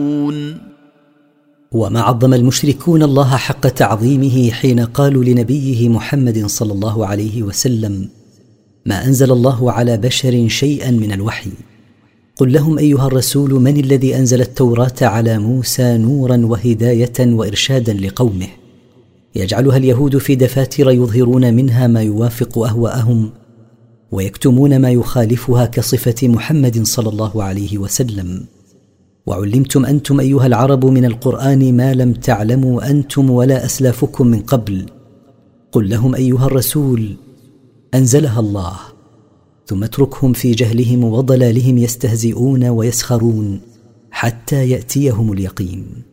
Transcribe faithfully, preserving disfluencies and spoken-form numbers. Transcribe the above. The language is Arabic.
وما عظم المشركون الله حق تعظيمه حين قالوا لنبيه محمد صلى الله عليه وسلم: ما أنزل الله على بشر شيئا من الوحي. قل لهم أيها الرسول: من الذي أنزل التوراة على موسى نورا وهداية وإرشادا لقومه، يجعلها اليهود في دفاتر يظهرون منها ما يوافق أهواءهم ويكتمون ما يخالفها كصفة محمد صلى الله عليه وسلم. وعلمتم أنتم أيها العرب من القرآن ما لم تعلموا أنتم ولا أسلافكم من قبل. قل لهم أيها الرسول: أنزلها الله. ثم اتركهم في جهلهم وضلالهم يستهزئون ويسخرون حتى يأتيهم اليقين.